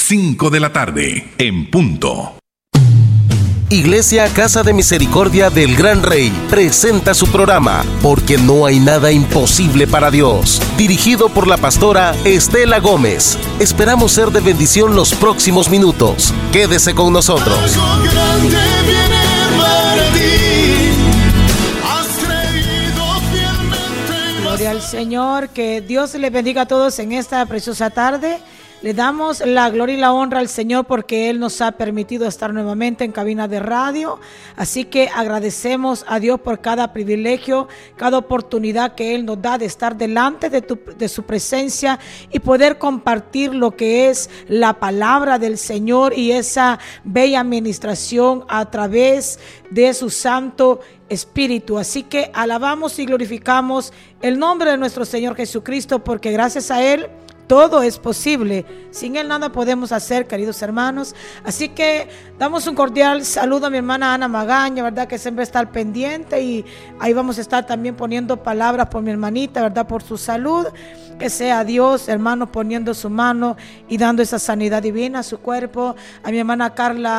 5 de la tarde, en punto. Iglesia Casa de Misericordia del Gran Rey presenta su programa Porque no hay nada imposible para Dios, dirigido por la pastora Estela Gómez. Esperamos ser de bendición los próximos minutos. Quédese con nosotros. Algo grande viene para ti. Has creído fielmente. Gloria al Señor, que Dios les bendiga a todos en esta preciosa tarde. Le damos la gloria y la honra al Señor porque Él nos ha permitido estar nuevamente en cabina de radio. Así que agradecemos a Dios por cada privilegio, cada oportunidad que Él nos da de estar delante de su presencia y poder compartir lo que es la palabra del Señor y esa bella administración a través de su Santo Espíritu. Así que alabamos y glorificamos el nombre de nuestro Señor Jesucristo porque gracias a Él todo es posible. Sin Él nada podemos hacer, queridos hermanos. Así que damos un cordial saludo a mi hermana Ana Magaña, ¿verdad? Que siempre está al pendiente y ahí vamos a estar también poniendo palabras por mi hermanita, ¿verdad? Por su salud. Que sea Dios, hermano, poniendo su mano y dando esa sanidad divina a su cuerpo. A mi hermana Carla